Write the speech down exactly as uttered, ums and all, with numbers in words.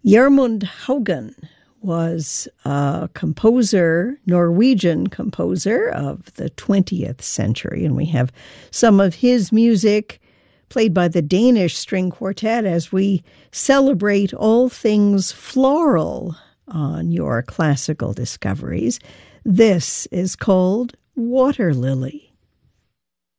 Gjermund Haugen was a composer, Norwegian composer of the twentieth century, and we have some of his music played by the Danish String Quartet as we celebrate all things floral on your classical discoveries. This is called Water Lily.